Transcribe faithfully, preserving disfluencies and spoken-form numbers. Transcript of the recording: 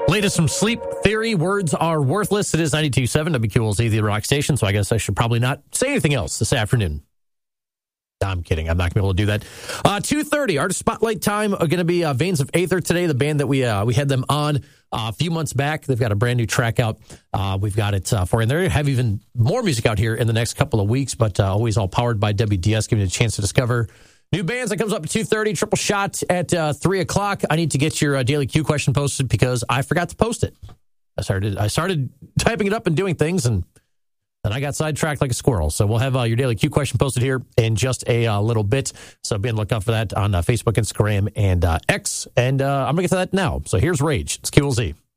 Latest from Sleep Theory, Words Are Worthless. It is ninety-two point seven W Q L Z, the rock station, so I guess I should probably not say anything else this afternoon. No, I'm kidding. I'm not going to be able to do that. Uh, two thirty, Artist Spotlight time are going to be uh, Veins of Aether today, the band that we uh, we had them on uh, a few months back. They've got a brand new track out. Uh, we've got it uh, for you. And they have even more music out here in the next couple of weeks, but uh, always all powered by W D S, giving you a chance to discover new bands. That comes up at two thirty, triple shot at uh, three o'clock. I need to get your uh, Daily Q question posted because I forgot to post it. I started I started typing it up and doing things, and then I got sidetracked like a squirrel. So we'll have uh, your Daily Q question posted here in just a uh, little bit. So be on the lookout for that on uh, Facebook, Instagram, and uh, X. And uh, I'm going to get to that now. So here's Rage. It's Q L Z.